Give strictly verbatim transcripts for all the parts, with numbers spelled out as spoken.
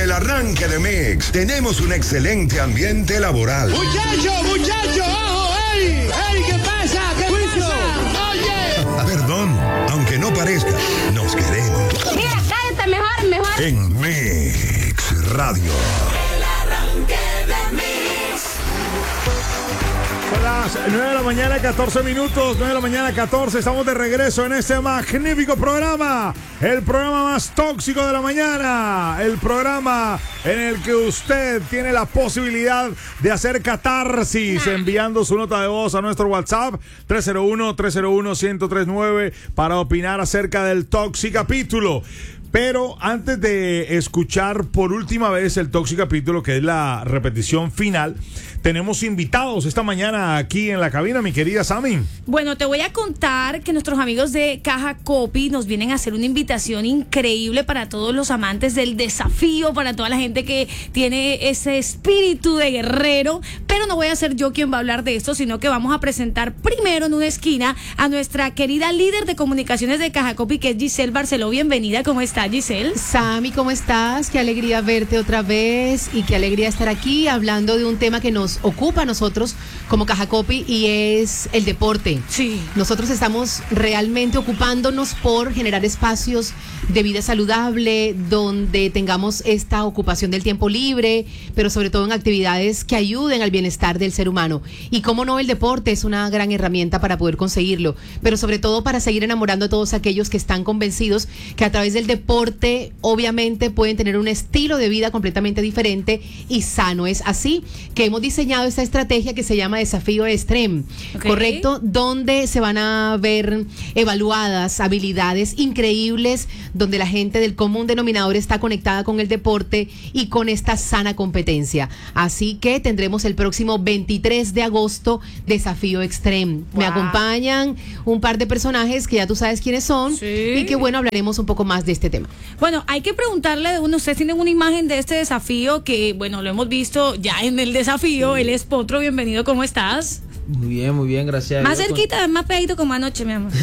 el arranque de Mix, tenemos un excelente ambiente laboral. ¡Muchacho, muchacho! ¡Ojo! ¡Ey! ¡Ey! ¿Qué pasa? ¿Qué ¡Juicio! pasa? ¡Oye! Perdón, aunque no parezca, nos queremos. Mira, cállate mejor, mejor. En Mix Radio. El arranque de Mix. Son las nueve de la mañana, catorce minutos, nueve de la mañana, catorce. Estamos de regreso en este magnífico programa. El programa más tóxico de la mañana. El programa en el que usted tiene la posibilidad de hacer catarsis enviando su nota de voz a nuestro WhatsApp tres cero uno, tres cero uno, uno cero tres nueve para opinar acerca del Toxicapítulo. Pero antes de escuchar por última vez el Toxicapítulo, que es la repetición final, tenemos invitados esta mañana aquí en la cabina, mi querida Sammy. Bueno, te voy a contar que nuestros amigos de Caja Copy nos vienen a hacer una invitación increíble para todos los amantes del desafío, para toda la gente que tiene ese espíritu de guerrero. Pero no voy a ser yo quien va a hablar de esto, sino que vamos a presentar primero en una esquina a nuestra querida líder de comunicaciones de Caja Copy, que es Giselle Barceló. Bienvenida, ¿cómo está, Giselle? Sammy, ¿cómo estás? Qué alegría verte otra vez y qué alegría estar aquí hablando de un tema que nos ocupa a nosotros como Caja Copy, y es el deporte. Sí. Nosotros estamos realmente ocupándonos por generar espacios de vida saludable, donde tengamos esta ocupación del tiempo libre, pero sobre todo en actividades que ayuden al bienestar del ser humano. Y cómo no, el deporte es una gran herramienta para poder conseguirlo, pero sobre todo para seguir enamorando a todos aquellos que están convencidos que a través del deporte obviamente pueden tener un estilo de vida completamente diferente y sano. Es así que hemos diseñado esta estrategia que se llama Desafío Extreme, Okay. ¿correcto? Donde se van a ver evaluadas habilidades increíbles, donde la gente del común denominador está conectada con el deporte y con esta sana competencia. Así que tendremos el próximo veintitrés de agosto Desafío Extreme. Wow. Me acompañan un par de personajes que ya tú sabes quiénes son, Sí. y que bueno, hablaremos un poco más de este tema. Bueno, hay que preguntarle de uno, ustedes tienen una imagen de este desafío que, bueno, lo hemos visto ya en el desafío. Él es Potro, bienvenido, ¿cómo estás? Muy bien, muy bien, gracias. Más a Dios. cerquita, más pegadito como anoche, mi amor.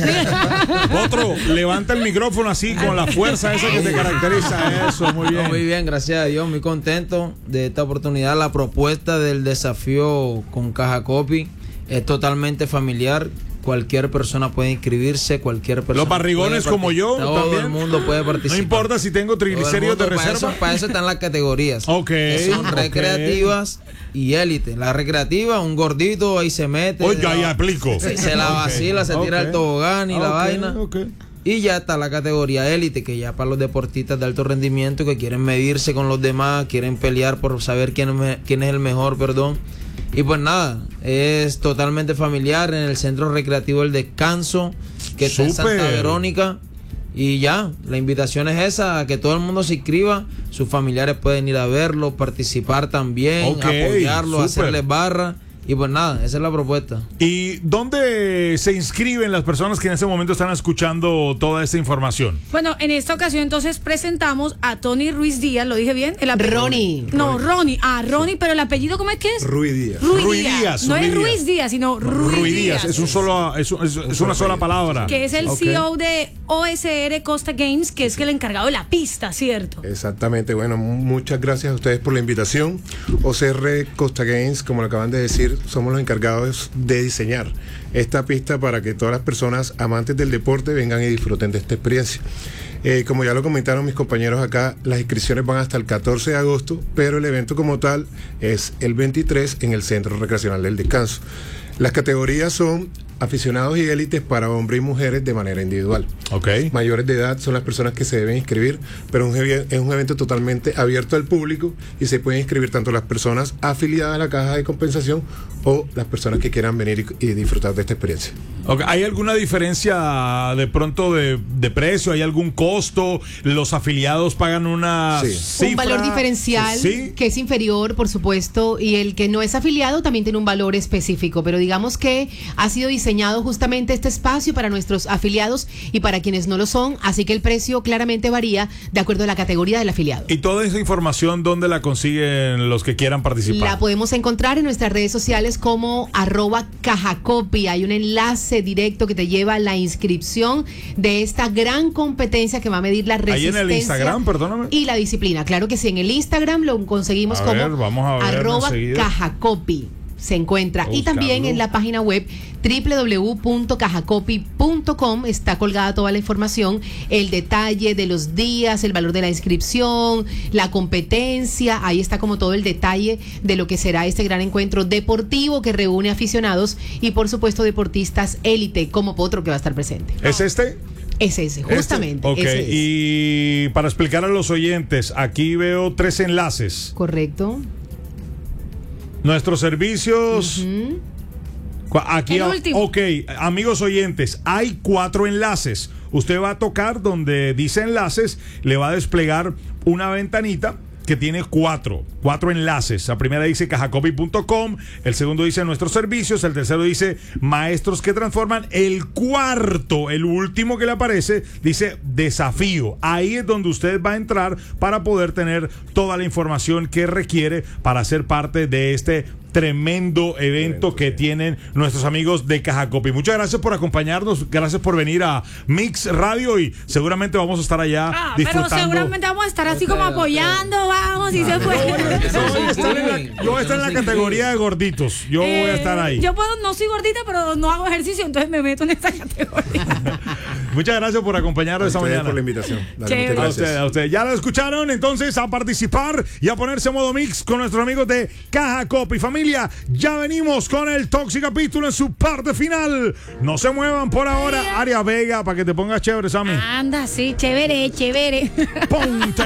Otro, levanta el micrófono así con la fuerza esa que te caracteriza. Eso, muy bien. No, muy bien, gracias a Dios, muy contento de esta oportunidad. La propuesta del desafío con Caja Copy es totalmente familiar. Cualquier persona puede inscribirse, cualquier persona. Los barrigones puede como yo Todo también. el mundo puede participar. No importa si tengo triglicéridos de Todo el mundo, para reserva. eso, para eso están las categorías. Ok, Son ok. recreativas y élite. La recreativa, un gordito ahí se mete. Oye, ya, la- ya aplico. Se, se la vacila, se tira Ok. el tobogán y la Ok, vaina. ok. Y ya está la categoría élite, que ya para los deportistas de alto rendimiento que quieren medirse con los demás, quieren pelear por saber quién, es me- quién es el mejor, perdón. Y pues nada, es totalmente familiar en el Centro Recreativo El Descanso, que está en Súper. Santa Verónica. Y ya, la invitación es esa, a que todo el mundo se inscriba, sus familiares pueden ir a verlo, participar también, Ok, apoyarlo, súper. hacerles barra. Y pues nada, esa es la propuesta. ¿Y dónde se inscriben las personas que en este momento están escuchando toda esta información? Bueno, en esta ocasión entonces presentamos a Tony Ruiz Díaz, ¿lo dije bien? El apellido. Ronnie. No, Ronnie. Ah, Ronnie, pero el apellido, ¿cómo es que es? Ruiz Díaz. Ruiz, Ruiz Díaz. Díaz, No Ruiz es Díaz. Ruiz Díaz, sino Ruiz, Ruiz Díaz, es un solo, es, un- es- es una sola palabra. Que es el Ok. C E O de O S R Costa Games, que es el encargado de la pista, ¿cierto? Exactamente, bueno, mu- muchas gracias a ustedes por la invitación. O C R Costa Games, como lo acaban de decir, somos los encargados de diseñar esta pista para que todas las personas amantes del deporte vengan y disfruten de esta experiencia. Eh, como ya lo comentaron mis compañeros acá, las inscripciones van hasta el catorce de agosto, pero el evento como tal es el veintitrés en el Centro Recreacional del Descanso. Las categorías son aficionados y élites para hombres y mujeres de manera individual. Ok. Mayores de edad son las personas que se deben inscribir, pero es un, evi- es un evento totalmente abierto al público y se pueden inscribir tanto las personas afiliadas a la caja de compensación o las personas que quieran venir y, y disfrutar de esta experiencia. Ok, ¿hay alguna diferencia de pronto de, de precio? ¿Hay algún costo? ¿Los afiliados pagan una Sí. cifra? Un valor diferencial Sí. que es inferior, por supuesto, y el que no es afiliado también tiene un valor específico, pero digamos que ha sido diseñado diseñado justamente este espacio para nuestros afiliados y para quienes no lo son, así que el precio claramente varía de acuerdo a la categoría del afiliado. ¿Y toda esa información dónde la consiguen los que quieran participar? La podemos encontrar en nuestras redes sociales como arroba cajacopi. Hay un enlace directo que te lleva a la inscripción de esta gran competencia que va a medir la resistencia. Ahí en el Instagram, perdóname. Y la disciplina. Claro que sí, en el Instagram lo conseguimos A como ver, vamos a ver arroba enseguida. cajacopi. Se encuentra. Y Buscarlo. también en la página web doble u doble u doble u punto cajacopi punto com está colgada toda la información, el detalle de los días, el valor de la inscripción, la competencia. Ahí está como todo el detalle de lo que será este gran encuentro deportivo que reúne aficionados y por supuesto deportistas élite como Potro, que va a estar presente. ¿Es este? Es ese, justamente. Este, ok, ese es. y para explicar a los oyentes, aquí veo tres enlaces. Correcto. Nuestros servicios. Uh-huh. Aquí, El último. ok, amigos oyentes, hay cuatro enlaces. Usted va a tocar donde dice enlaces, le va a desplegar una ventanita que tiene cuatro, cuatro enlaces. La primera dice cajacopi punto com, el segundo dice nuestros servicios, el tercero dice maestros que transforman, el cuarto, el último que le aparece, dice desafío. Ahí es donde usted va a entrar para poder tener toda la información que requiere para ser parte de este tremendo evento que tienen nuestros amigos de Cajacopi. Muchas gracias por acompañarnos, gracias por venir a Mix Radio y seguramente vamos a estar allá Ah, disfrutando. pero seguramente vamos a estar así como apoyando, vamos, si se puede. Yo voy a estar en la, yo voy a estar en la categoría de gorditos. Yo voy a estar ahí. Eh, Yo puedo, no soy gordita, pero no hago ejercicio, entonces me meto en esta categoría. Muchas gracias por acompañarnos esta Ustedes mañana. por la invitación. Dale, Chévere. muchas A gracias. usted, a usted. Ya lo escucharon, entonces a participar y a ponerse a modo mix con nuestros amigos de Cajacopi. Familia, ya venimos con el Tóxico Capítulo en su parte final. No se muevan por ahora. Aria Vega, para que te pongas chévere, Sammy. Anda, sí, chévere, chévere. Ponte